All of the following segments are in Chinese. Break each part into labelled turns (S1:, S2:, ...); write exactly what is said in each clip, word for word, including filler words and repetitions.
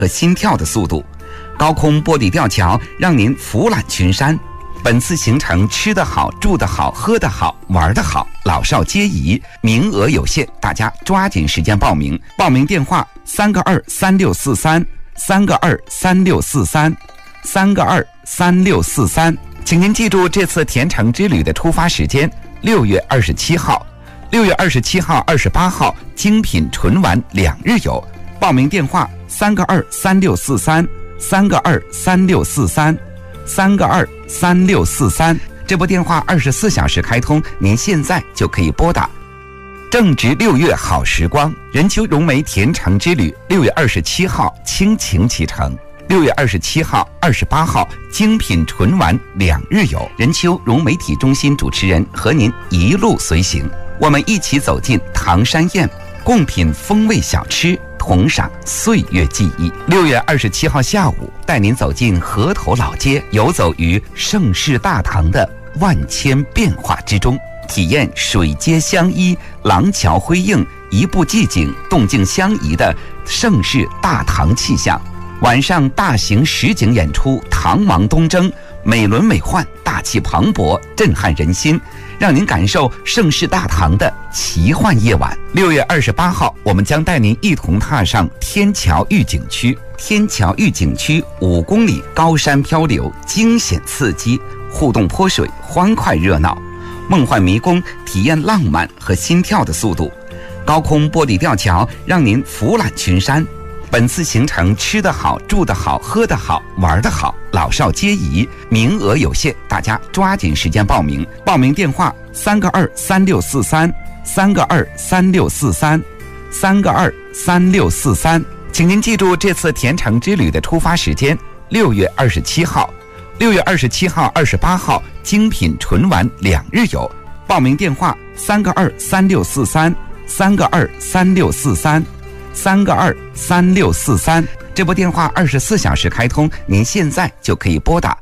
S1: 和心跳的速度。高空玻璃吊桥让您俯览群山。本次行程吃得好、住得好、喝得好、玩得好，老少皆宜，名额有限，大家抓紧时间报名。报名电话：三个二三六四三，三个二三六四三，三个二三六四三。请您记住这次甜橙之旅的出发时间：六月二十七号、六月二十七号、二十八号，精品纯玩两日游。报名电话：三个二三六四三，三个二三六四三。三个二三六四三，这部电话二十四小时开通，您现在就可以拨打。正值六月好时光，任丘融媒甜橙之旅六月二十七号倾情启程，六月二十七号、二十八号精品纯玩两日游。任丘融媒体中心主持人和您一路随行，我们一起走进唐山宴，共品风味小吃，同赏岁月记忆。六月二十七号下午，带您走进河头老街，游走于盛世大唐的万千变化之中，体验水街相依、廊桥辉映、一步即景、动静相宜的盛世大唐气象。晚上大型实景演出《唐王东征》，美轮美奂，大气磅礴，震撼人心，让您感受盛世大唐的奇幻夜晚。六月二十八号，我们将带您一同踏上天桥御景区。天桥御景区五公里高山漂流，惊险刺激，互动泼水，欢快热闹，梦幻迷宫，体验浪漫和心跳的速度。高空玻璃吊桥让您俯览群山。本次行程吃得好、住得好、喝得好、玩得好，老少皆宜，名额有限，大家抓紧时间报名。报名电话：三个二三六四三，三个二三六四三，三个二三六四三。请您记住这次甜橙之旅的出发时间：六月二十七号、六月二十七号、二十八号，精品纯玩两日游。报名电话：三个二三六四三，三个二三六四三。三个二三六四三，这部电话二十四小时开通，您现在就可以拨打。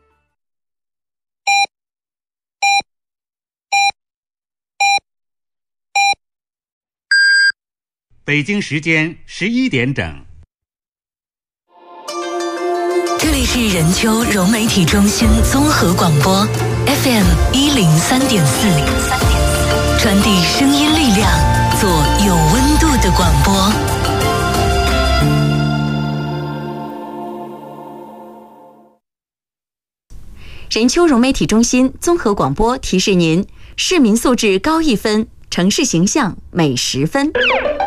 S2: 北京时间十一点整。
S3: 这里是任丘融媒体中心综合广播 F M 一零三点四，传递声音力量，做有温度的广播。
S4: 任丘融媒体中心综合广播提示您：市民素质高一分，城市形象美十分。